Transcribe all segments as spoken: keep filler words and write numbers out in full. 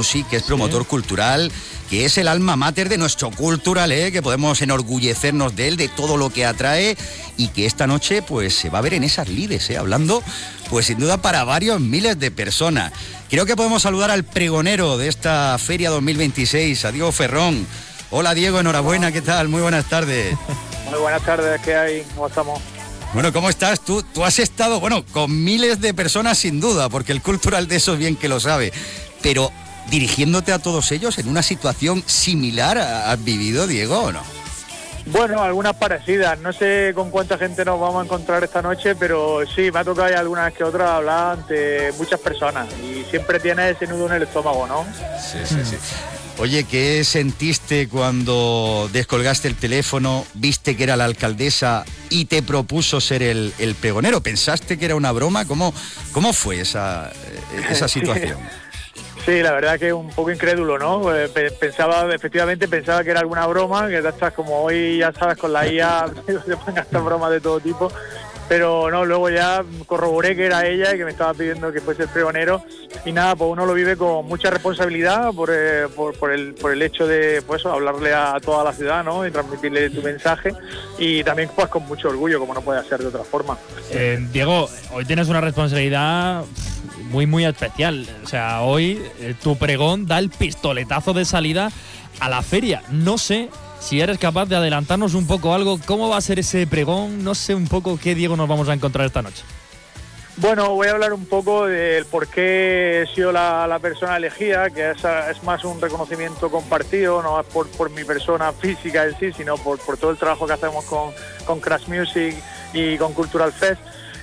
Music, que es promotor sí. cultural, que es el alma mater de nuestro Cultural, ¿eh? Que podemos enorgullecernos de él, de todo lo que atrae, y que esta noche pues se va a ver en esas lides, ¿eh? Hablando pues sin duda para varios miles de personas. Creo que podemos saludar al pregonero de esta Feria dos mil veintiséis, a Diego Ferrón. Hola Diego, enhorabuena, ¿qué tal? Muy buenas tardes. Muy buenas tardes, ¿qué hay? ¿Cómo estamos? Bueno, ¿cómo estás? Tú, tú has estado, bueno, con miles de personas sin duda, porque el Cultural de eso bien que lo sabe, pero dirigiéndote a todos ellos en una situación similar, ¿has vivido, Diego, o no? Bueno, algunas parecidas. No sé con cuánta gente nos vamos a encontrar esta noche, pero sí, me ha tocado ya algunas que otras hablar ante muchas personas y siempre tienes ese nudo en el estómago, ¿no? Sí, sí, sí. Oye, ¿qué sentiste cuando descolgaste el teléfono, viste que era la alcaldesa y te propuso ser el, el pregonero? ¿Pensaste que era una broma? ¿Cómo, cómo fue esa, esa situación? Sí, la verdad que un poco incrédulo, ¿no? Pensaba, efectivamente pensaba que era alguna broma, que estás como hoy, ya sabes, con la I A se van a hacer bromas de todo tipo. Pero no, luego ya corroboré que era ella y que me estaba pidiendo que fuese el pregonero, y nada, pues uno lo vive con mucha responsabilidad por, eh, por, por, el, por el hecho de pues hablarle a toda la ciudad, ¿no? Y transmitirle tu mensaje, y también pues con mucho orgullo, como no puede ser de otra forma. Eh, Diego, hoy tienes una responsabilidad muy muy especial, o sea, hoy eh, tu pregón da el pistoletazo de salida a la feria. No sé si eres capaz de adelantarnos un poco algo, ¿cómo va a ser ese pregón? No sé un poco qué Diego nos vamos a encontrar esta noche. Bueno, voy a hablar un poco del por qué he sido la, la persona elegida, que es, es más un reconocimiento compartido, no es por, por mi persona física en sí, sino por, por todo el trabajo que hacemos con, con Crash Music y con Cultural Fest.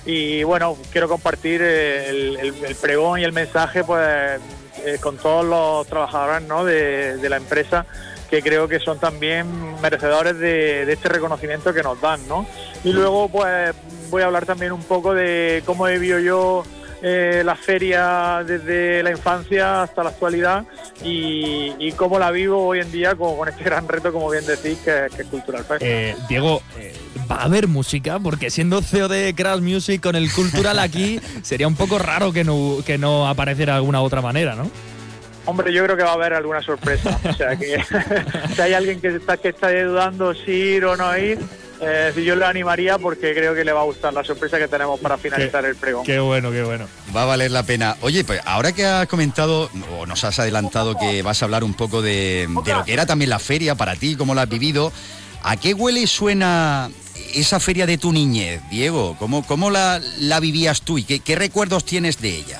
Y bueno, quiero compartir el, el, el pregón y el mensaje pues eh, con todos los trabajadores, ¿no? de, de la empresa, que creo que son también merecedores de, de este reconocimiento que nos dan, ¿no? Y luego pues voy a hablar también un poco de cómo he vivido yo eh, la feria desde la infancia hasta la actualidad, y, y cómo la vivo hoy en día con, con este gran reto, como bien decís, que, que es Cultural Fest. Eh, Diego, eh, ¿va a haber música? Porque siendo C E O de Crash Music con el Cultural aquí, sería un poco raro que no, que no apareciera de alguna otra manera, ¿no? Hombre, yo creo que va a haber alguna sorpresa. O sea, que si hay alguien que está, que está dudando si ir o no ir, eh, yo le animaría, porque creo que le va a gustar la sorpresa que tenemos para finalizar qué, el pregón. Qué bueno, qué bueno. Va a valer la pena. Oye, pues ahora que has comentado, o nos has adelantado que vas a hablar un poco de, de lo que era también la feria para ti, cómo la has vivido, ¿a qué huele y suena esa feria de tu niñez, Diego? ¿Cómo, cómo la, la vivías tú y qué, qué recuerdos tienes de ella?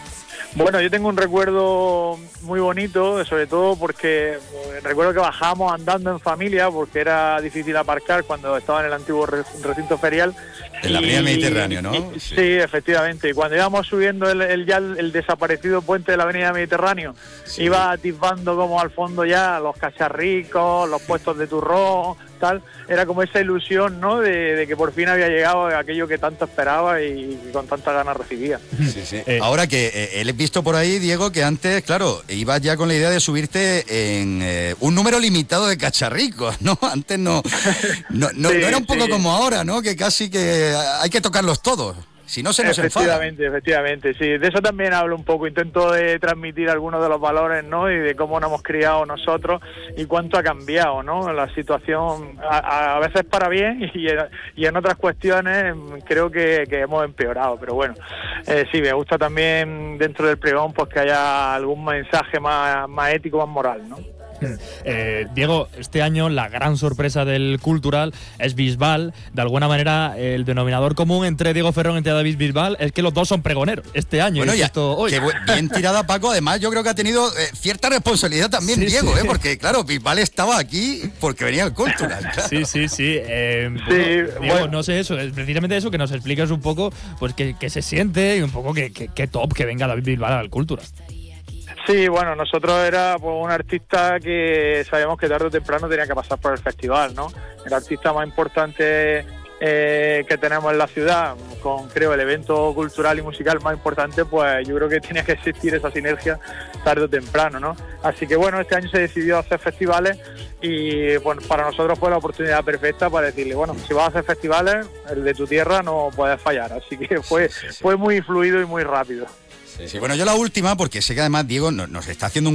Bueno, yo tengo un recuerdo muy bonito, sobre todo porque recuerdo que bajábamos andando en familia, porque era difícil aparcar cuando estaba en el antiguo recinto ferial. En la avenida Mediterráneo, ¿no? Y, sí. sí, efectivamente. Y cuando íbamos subiendo el, el ya el, el desaparecido puente de la avenida Mediterráneo, sí. Iba atisbando como al fondo ya los cacharricos, los puestos de turrón, tal. Era como esa ilusión, ¿no? De, de que por fin había llegado aquello que tanto esperaba y, y con tantas ganas recibía. Sí, sí. Eh, Ahora que eh, he visto por ahí, Diego, que antes, claro, ibas ya con la idea de subirte en eh, un número limitado de cacharricos, ¿no? Antes no, no, no, sí, no era un poco sí. como ahora, ¿no? Que casi que hay que tocarlos todos. Si no, se nos efectivamente, enfada. Efectivamente, sí. De eso también hablo un poco. Intento de transmitir algunos de los valores, ¿no? Y de cómo nos hemos criado nosotros y cuánto ha cambiado, ¿no? La situación, a, a veces para bien y en, y en otras cuestiones creo que, que hemos empeorado. Pero bueno, eh, sí, me gusta también dentro del pregón pues que haya algún mensaje más, más ético, más moral, ¿no? Eh, Diego, este año la gran sorpresa del Cultural es Bisbal. De alguna manera, el denominador común entre Diego Ferrón y David Bisbal es que los dos son pregoneros este año. Bueno, ya, hoy. Que bien tirada, Paco. Además, yo creo que ha tenido eh, cierta responsabilidad también, sí, Diego, sí. ¿eh? Porque, claro, Bisbal estaba aquí porque venía el Cultural. Claro. Sí, sí, sí. Eh, sí bueno, Diego, bueno. no sé eso, es precisamente eso, que nos explicas un poco pues qué que se siente y un poco que, que, que top que venga David Bisbal al Cultural. Sí, bueno, nosotros era pues, un artista que sabíamos que tarde o temprano tenía que pasar por el festival, ¿no? El artista más importante eh, que tenemos en la ciudad, con creo el evento cultural y musical más importante, pues yo creo que tenía que existir esa sinergia tarde o temprano, ¿no? Así que bueno, este año se decidió hacer festivales y bueno, para nosotros fue la oportunidad perfecta para decirle, bueno, si vas a hacer festivales, el de tu tierra no puedes fallar, así que fue, fue muy fluido y muy rápido. Sí, sí. Bueno, yo la última, porque sé que además Diego nos, nos está haciendo un